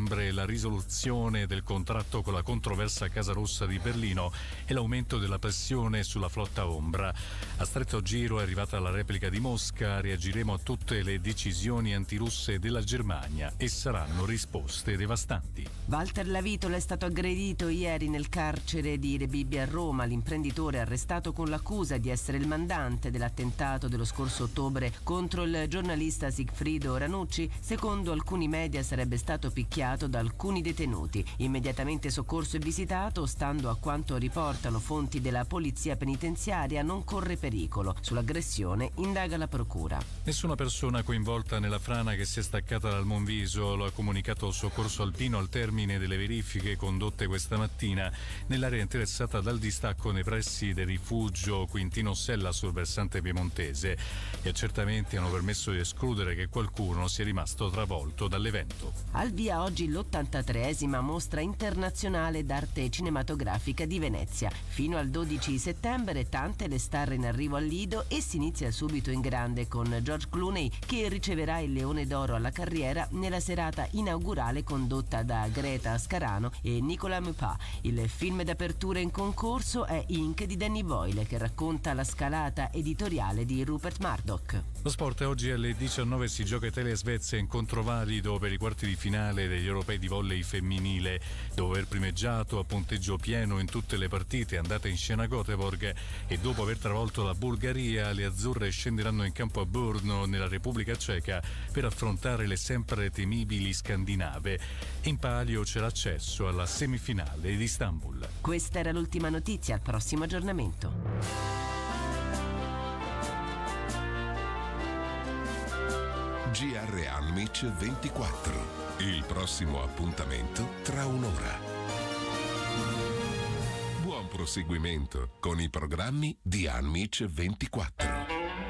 settembre la risoluzione del contratto con la controversa Casa Rossa di Berlino e l'aumento della pressione sulla flotta ombra. A stretto giro è arrivata la replica di Mosca, reagiremo a tutte le decisioni antirusse della Germania e saranno risposte devastanti. Walter Lavitola è stato aggredito ieri nel carcere di Rebibbia a Roma. L'imprenditore arrestato con l'accusa di essere il mandante dell'attentato dello scorso ottobre contro il giornalista Sigfrido Ranucci, secondo alcuni media sarebbe stato picchiato da alcuni detenuti. Immediatamente soccorso e visitato, stando a quanto riportano fonti della polizia penitenziaria, non corre pericolo. Sull'aggressione indaga la procura. Nessuna persona coinvolta nella frana che si è staccata dal Monviso, lo ha comunicato il Soccorso Alpino al termine delle verifiche condotte questa mattina nell'area interessata dal distacco nei pressi del rifugio Quintino Sella sul versante piemontese. Gli accertamenti hanno permesso di escludere che qualcuno sia rimasto travolto dall'evento. Al via oggi l'83esima Mostra internazionale d'arte cinematografica di Venezia. Fino al 12 settembre tante le star in arrivo al Lido e si inizia subito in grande con George Clooney, che riceverà il Leone d'Oro alla carriera nella serata inaugurale condotta da Greta Scarano e Nicolas Mupat. Il film d'apertura in concorso è Ink di Danny Boyle, che racconta la scalata editoriale di Rupert Murdoch. Lo sport oggi alle 19 si gioca Italia-Svezia, incontro valido per i quarti di finale degli europei di volley femminile. Dopo aver primeggiato a punteggio pieno in tutte le partite andate in scena a Göteborg e dopo aver travolto la Bulgaria, le azzurre scenderanno in campo a Brno nella Repubblica Ceca per affrontare le sempre temibili scandinave. In palio c'è l'accesso alla semifinale di Istanbul. Questa era l'ultima notizia, al prossimo aggiornamento. GR Almich 24. Il prossimo appuntamento tra un'ora. Buon proseguimento con i programmi di Almich 24.